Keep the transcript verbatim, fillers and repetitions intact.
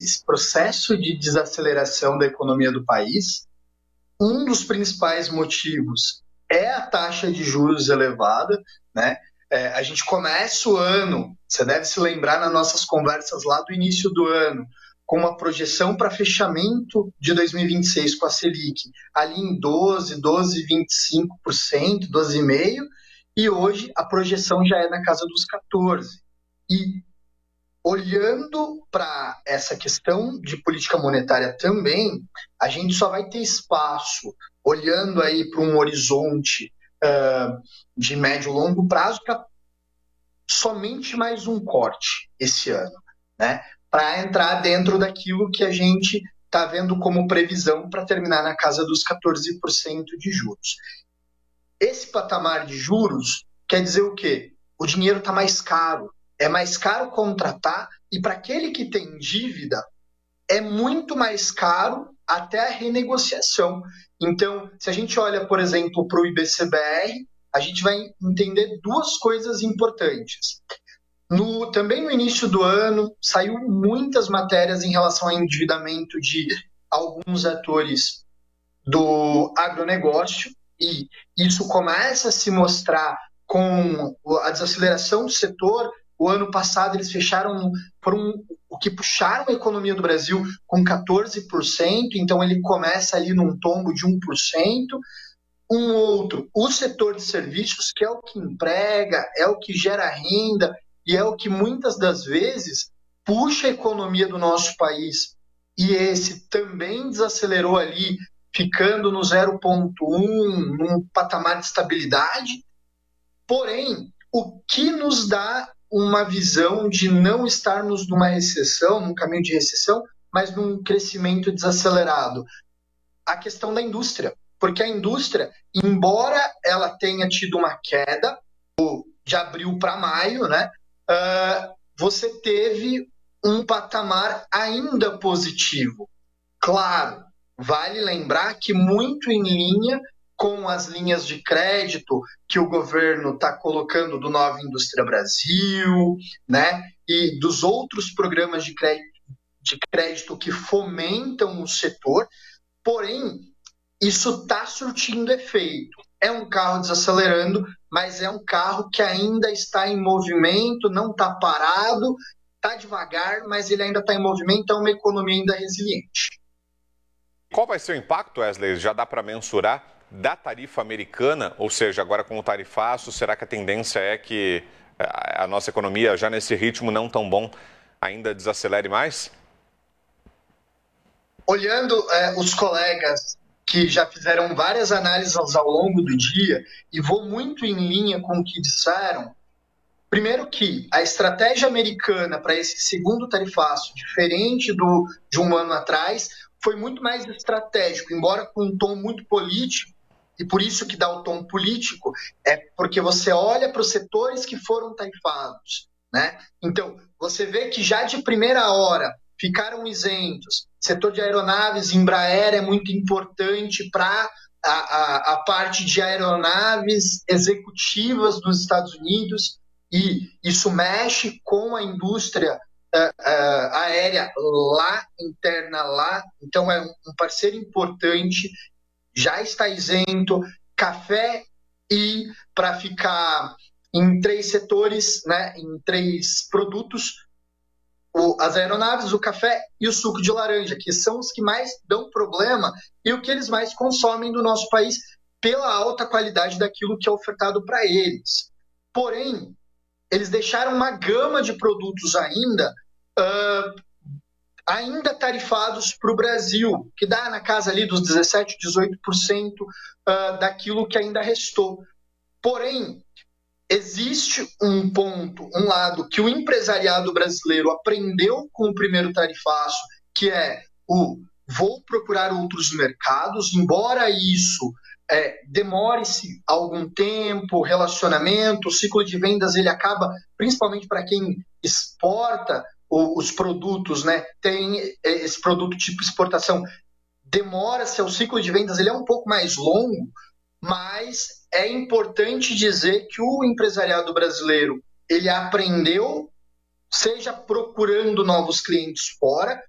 esse processo de desaceleração da economia do país. Um dos principais motivos é a taxa de juros elevada, né? É, a gente começa o ano, você deve se lembrar nas nossas conversas lá do início do ano, com uma projeção para fechamento de dois mil e vinte e seis com a Selic ali em doze, doze vírgula vinte e cinco por cento, doze vírgula cinco por cento, e hoje a projeção já é na casa dos quatorze por cento. E olhando para essa questão de política monetária também, a gente só vai ter espaço, olhando aí para um horizonte uh, de médio e longo prazo, para somente mais um corte esse ano, né? Para entrar dentro daquilo que a gente está vendo como previsão para terminar na casa dos quatorze por cento de juros. Esse patamar de juros quer dizer o quê? O dinheiro está mais caro, é mais caro contratar, e para aquele que tem dívida, é muito mais caro até a renegociação. Então, se a gente olha, por exemplo, para o I B C B R, a gente vai entender duas coisas importantes. No, também no início do ano, saiu muitas matérias em relação ao endividamento de alguns atores do agronegócio, e isso começa a se mostrar com a desaceleração do setor. O ano passado eles fecharam, foram o que puxaram a economia do Brasil com quatorze por cento, então ele começa ali num tombo de um por cento. Um outro, o setor de serviços, que é o que emprega, é o que gera renda, e é o que muitas das vezes puxa a economia do nosso país. E esse também desacelerou ali, ficando no zero vírgula um, num patamar de estabilidade. Porém, o que nos dá uma visão de não estarmos numa recessão, num caminho de recessão, mas num crescimento desacelerado? A questão da indústria. Porque a indústria, embora ela tenha tido uma queda de abril para maio, né, uh, você teve um patamar ainda positivo. Claro, vale lembrar que muito em linha com as linhas de crédito que o governo está colocando do Nova Indústria Brasil, né, e dos outros programas de crédito, de crédito que fomentam o setor. Porém, isso está surtindo efeito. É um carro desacelerando, mas é um carro que ainda está em movimento, não está parado, está devagar, mas ele ainda está em movimento, é uma economia ainda resiliente. Qual vai ser o impacto, Wesley? Já dá para mensurar da tarifa americana? Ou seja, agora com o tarifaço, será que a tendência é que a nossa economia, já nesse ritmo não tão bom, ainda desacelere mais? Olhando é, os colegas que já fizeram várias análises ao longo do dia, e vou muito em linha com o que disseram. Primeiro que a estratégia americana para esse segundo tarifaço, diferente do, de um ano atrás, foi muito mais estratégico, embora com um tom muito político, e por isso que dá o tom político, é porque você olha para os setores que foram tarifados, né? Então, você vê que já de primeira hora ficaram isentos. Setor de aeronaves, Embraer é muito importante para a, a, a parte de aeronaves executivas dos Estados Unidos, e isso mexe com a indústria uh, uh, aérea lá, interna lá. Então é um parceiro importante, já está isento. Café, e para ficar em três setores, né, em três produtos, O, as aeronaves, o café e o suco de laranja, que são os que mais dão problema e o que eles mais consomem do nosso país pela alta qualidade daquilo que é ofertado para eles. Porém, eles deixaram uma gama de produtos ainda, uh, ainda tarifados para o Brasil, que dá na casa ali dos dezessete, dezoito por cento uh, daquilo que ainda restou. Porém, existe um ponto, um lado, que o empresariado brasileiro aprendeu com o primeiro tarifaço, que é o vou procurar outros mercados, embora isso é, demore-se algum tempo, relacionamento, o ciclo de vendas ele acaba, principalmente para quem exporta o, os produtos, né, tem esse produto tipo exportação, demora-se, o ciclo de vendas ele é um pouco mais longo, mas é importante dizer que o empresariado brasileiro ele aprendeu, seja procurando novos clientes fora,